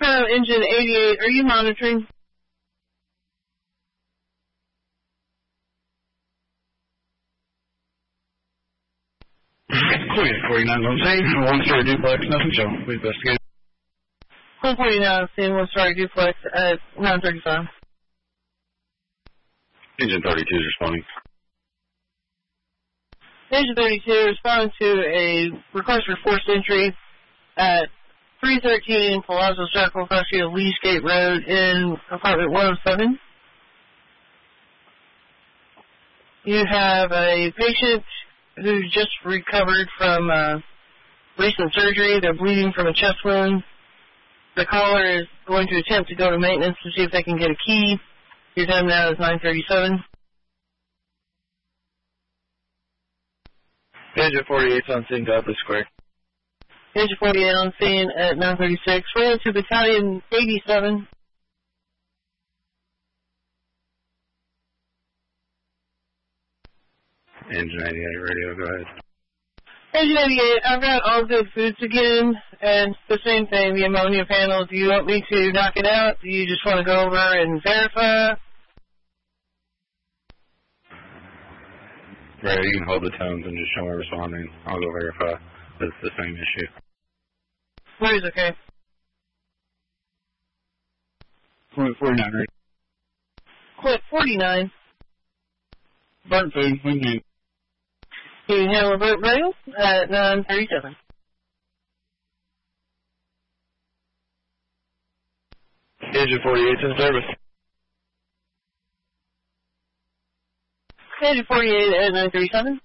Engine 88, are you monitoring? Queen 49 on scene, one-story duplex, nothing shown. We investigate. Queen 49 on scene, one-story duplex at 9:35. Engine 32 is responding. Engine 32 responding to a request for forced entry at 313 Palazzo Circle, Garcia Leachgate Road in apartment 107. You have a patient who just recovered from recent surgery. They're bleeding from a chest wound. The caller is going to attempt to go to maintenance to see if they can get a key. Your time now is 9:37. Engine 48 on scene, Dudley Square. Engine 48 on scene at 9:36. Roll to Battalion 87. Engine 88 radio, go ahead. Engine 88, I've got all good foods again, and the same thing, the ammonia panel. Do you want me to knock it out? Do you just want to go over and verify? Right, you can hold the tones and just show me responding. I'll go verify. But it's the same issue. Where is okay? 49, right? Quit 49. Burnt food, we can Can you handle a boat rail at 9:37? Engine 48 in service. Engine 48 at 9:37.